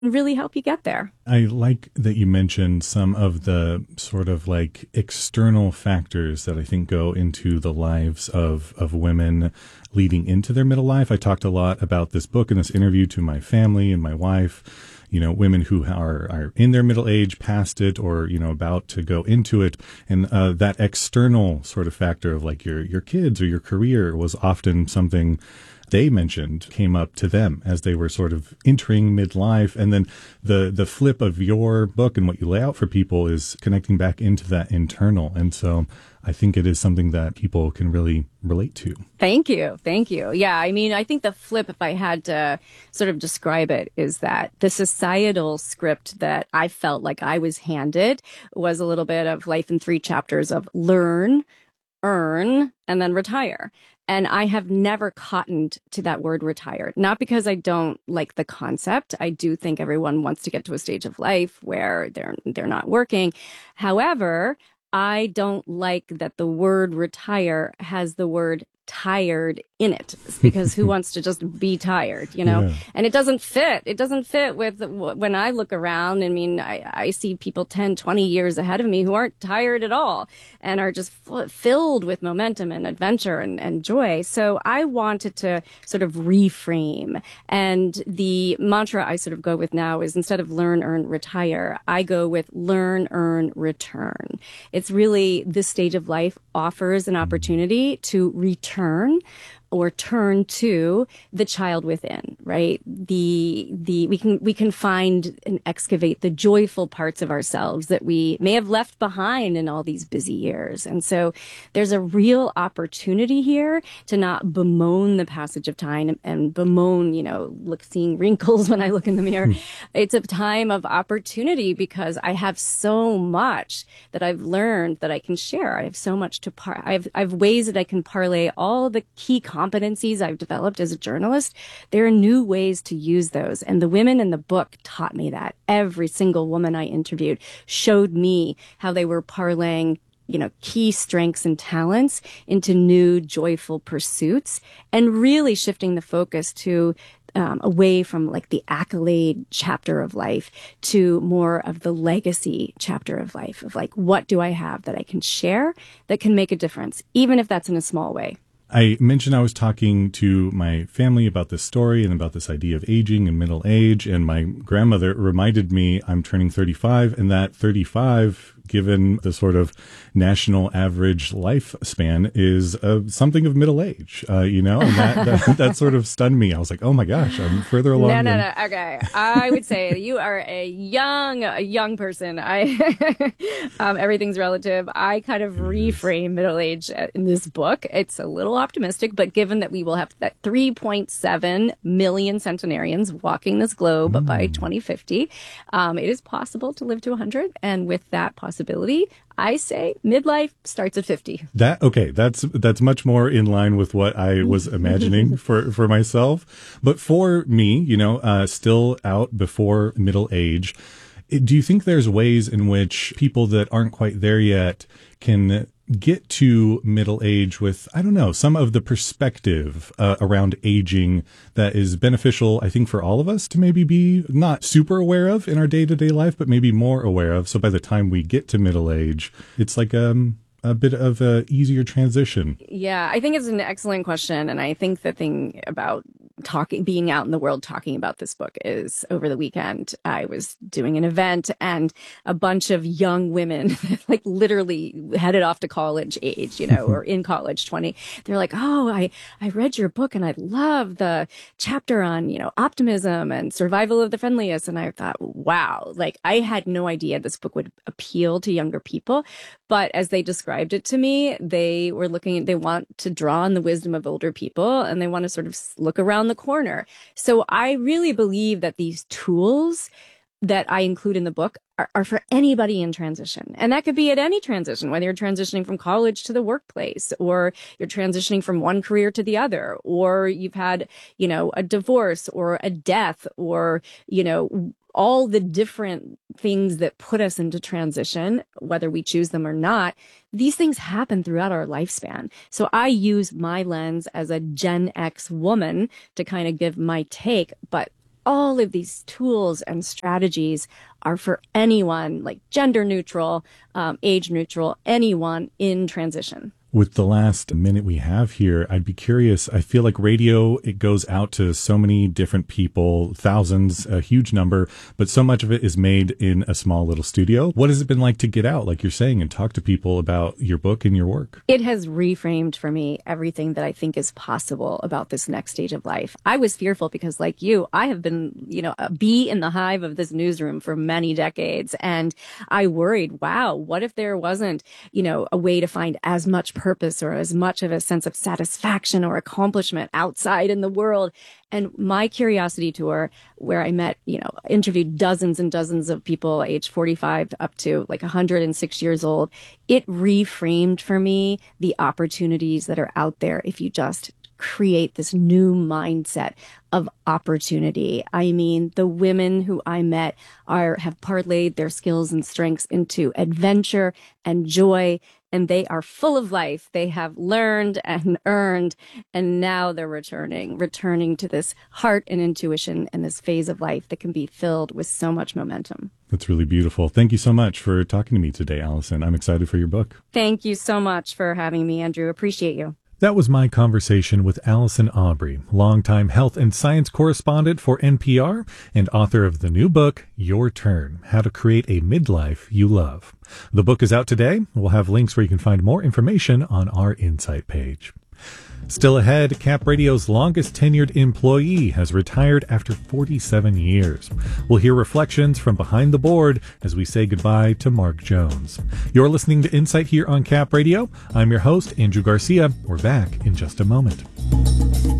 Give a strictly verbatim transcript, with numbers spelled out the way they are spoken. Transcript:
really help you get there. I like that you mentioned some of the sort of like external factors that I think go into the lives of, of women leading into their middle life. I talked a lot about this book in this interview to my family and my wife, you know, women who are, are in their middle age, past it, or, you know, about to go into it. And uh, that external sort of factor of like your, your kids or your career was often something they mentioned came up to them as they were sort of entering midlife. And then the the flip of your book and what you lay out for people is connecting back into that internal. And so I think it is something that people can really relate to. Thank you. Thank you. Yeah. I mean, I think the flip, if I had to sort of describe it, is that the societal script that I felt like I was handed was a little bit of life in three chapters of learn, earn, and then retire. And I have never cottoned to that word retired, not because I don't like the concept. I do think everyone wants to get to a stage of life where they're they're not working. However, I don't like that the word retire has the word tired in it, because who wants to just be tired, you know? Yeah. And it doesn't fit. It doesn't fit with when I look around. I mean, I, I see people ten, twenty years ahead of me who aren't tired at all and are just f- filled with momentum and adventure and, and joy. So I wanted to sort of reframe. And the mantra I sort of go with now is, instead of learn, earn, retire, I go with learn, earn, return. It's really, this stage of life offers an opportunity to return or turn to the child within, right? The, the, we can, we can find and excavate the joyful parts of ourselves that we may have left behind in all these busy years. And so there's a real opportunity here to not bemoan the passage of time and, and bemoan, you know, look, seeing wrinkles when I look in the mirror. Mm. It's a time of opportunity, because I have so much that I've learned that I can share. I have so much to par, I have, I have ways that I can parlay all the key competencies I've developed as a journalist. There are new ways to use those. And the women in the book taught me that. Every single woman I interviewed showed me how they were parlaying, you know, key strengths and talents into new joyful pursuits, and really shifting the focus to Um, away from like the accolade chapter of life to more of the legacy chapter of life, of like, what do I have that I can share that can make a difference, even if that's in a small way. I mentioned I was talking to my family about this story and about this idea of aging and middle age, and my grandmother reminded me I'm turning thirty-five, and that thirty-five, given the sort of national average lifespan, is uh, something of middle age, uh, you know, and that, that, that sort of stunned me. I was like, oh my gosh, I'm further along. No, no, than... no. Okay. I would say you are a young, a young person. I, um, everything's relative. I kind of reframe middle age in this book. It's a little optimistic, but given that we will have that three point seven million centenarians walking this globe mm. by twenty fifty, um, it is possible to live to one hundred. And with that possibility, I say midlife starts at fifty. That okay, that's that's much more in line with what I was imagining for, for myself. But for me, you know, uh, still out before middle age, do you think there's ways in which people that aren't quite there yet can get to middle age with, I don't know, some of the perspective uh, around aging that is beneficial, I think, for all of us to maybe be not super aware of in our day-to-day life, but maybe more aware of. So by the time we get to middle age, it's like um, a bit of a easier transition. Yeah, I think it's an excellent question. And I think the thing about talking, being out in the world talking about this book is, over the weekend, I was doing an event and a bunch of young women, like literally headed off to college age, you know, or in college, twenty. They're like, oh, I, I read your book and I love the chapter on, you know, optimism and survival of the friendliest. And I thought, wow, like I had no idea this book would appeal to younger people. But as they described it to me, they were looking, they want to draw on the wisdom of older people, and they want to sort of look around the corner. So I really believe that these tools that I include in the book are, are for anybody in transition. And that could be at any transition, whether you're transitioning from college to the workplace, or you're transitioning from one career to the other, or you've had, you know, a divorce or a death, or, you know, all the different things that put us into transition, whether we choose them or not. These things happen throughout our lifespan. So I use my lens as a Gen X woman to kind of give my take, but all of these tools and strategies are for anyone, like gender neutral, um, age neutral, anyone in transition. With the last minute we have here, I'd be curious. I feel like radio, it goes out to so many different people, thousands, a huge number, but so much of it is made in a small little studio. What has it been like to get out, like you're saying, and talk to people about your book and your work? It has reframed for me everything that I think is possible about this next stage of life. I was fearful because, like you, I have been, you know, a bee in the hive of this newsroom for many decades. And I worried, wow, what if there wasn't, you know, a way to find as much purpose or as much of a sense of satisfaction or accomplishment outside in the world. And my Curiosity Tour, where I met, you know, interviewed dozens and dozens of people aged forty-five up to like one hundred six years old, it reframed for me the opportunities that are out there if you just create this new mindset of opportunity. I mean, the women who I met are have parlayed their skills and strengths into adventure and joy, and they are full of life. They have learned and earned, and now they're returning, returning to this heart and intuition and this phase of life that can be filled with so much momentum. That's really beautiful. Thank you so much for talking to me today, Allison. I'm excited for your book. Thank you so much for having me, Andrew. Appreciate you. That was my conversation with Allison Aubrey, longtime health and science correspondent for N P R and author of the new book, Your Turn, How to Create a Midlife You Love. The book is out today. We'll have links where you can find more information on our Insight page. Still ahead, Cap Radio's longest tenured employee has retired after forty-seven years. We'll hear reflections from behind the board as we say goodbye to Mark Jones. You're listening to Insight here on Cap Radio. I'm your host, Andrew Garcia. We're back in just a moment.